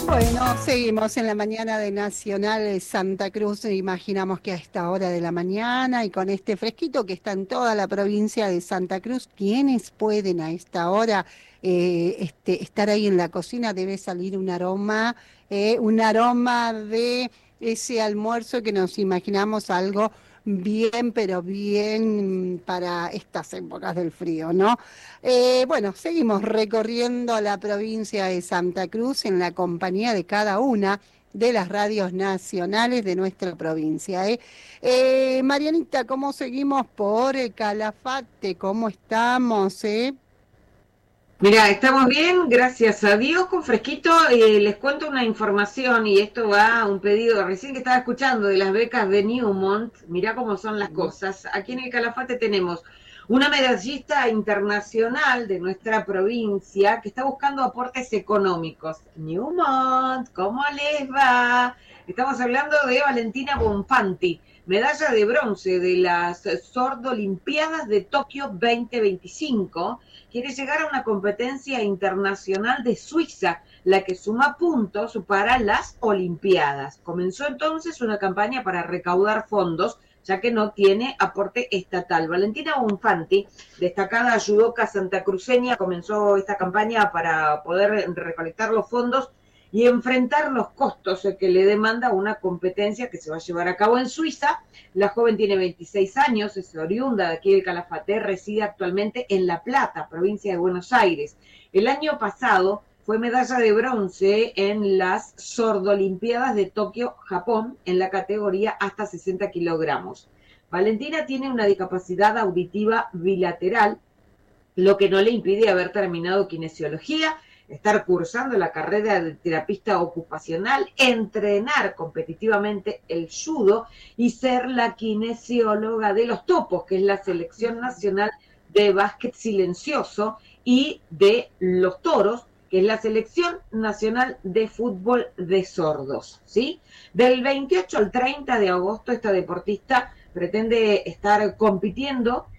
Bueno, seguimos en la mañana de Nacional de Santa Cruz. Imaginamos que a esta hora de la mañana y con este fresquito que está en toda la provincia de Santa Cruz, quienes pueden a esta hora estar ahí en la cocina, debe salir un aroma de ese almuerzo que nos imaginamos algo bien, pero bien para estas épocas del frío, ¿no? Bueno, seguimos recorriendo la provincia de Santa Cruz en la compañía de cada una de las radios nacionales de nuestra provincia. Marianita, ¿cómo seguimos por Calafate? ¿Cómo estamos? Mira, estamos bien, gracias a Dios, con fresquito. Les cuento una información y esto va a un pedido recién que estaba escuchando de las becas de Newmont. Mirá cómo son las cosas. Aquí en el Calafate tenemos una medallista internacional de nuestra provincia que está buscando aportes económicos. Newmont, ¿cómo les va? Estamos hablando de Valentina Bonfanti, medalla de bronce de las Sordolimpiadas de Tokio 2025. Quiere llegar a una competencia internacional de Suiza, la que suma puntos para las Olimpiadas. Comenzó entonces una campaña para recaudar fondos, ya que no tiene aporte estatal. Valentina Bonfanti, destacada judoka santacruceña, comenzó esta campaña para poder recolectar los fondos y enfrentar los costos que le demanda una competencia que se va a llevar a cabo en Suiza. La joven tiene 26 años, es oriunda de aquí del Calafate, reside actualmente en La Plata, provincia de Buenos Aires. El año pasado fue medalla de bronce en las Sordolimpiadas de Tokio, Japón, en la categoría hasta 60 kilogramos. Valentina tiene una discapacidad auditiva bilateral, lo que no le impide haber terminado kinesiología, estar cursando la carrera de terapista ocupacional, entrenar competitivamente el judo y ser la kinesióloga de los Topos, que es la selección nacional de básquet silencioso, y de los Toros, que es la selección nacional de fútbol de sordos, ¿sí? Del 28 al 30 de agosto esta deportista pretende estar compitiendo